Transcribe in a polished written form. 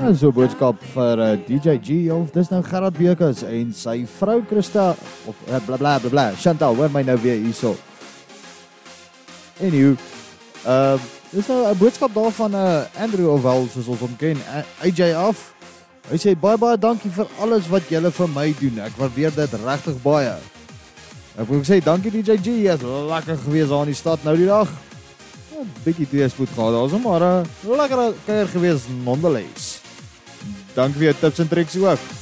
So 'n boodskap vir DJ G of dis nou Gerard Bekes en sy vrou Christa of bla bla bla bla. Chantal, hoor my nou weer hierso. Anywho, dis nou 'n boodskap daar van Andrew of wel soos ons hom ken, AJ af. Hy sê baie dankie vir alles wat julle vir my doen. Ek waardeer dit regtig baie. Ek wil sê dankie DJ G, jy's lekker gewees daar in die stad nou die dag. 'n Bietjie tweespoed gehad daarso, maar lekker kuier gewees nonetheless. Dankie vir jou tips en tricks ook.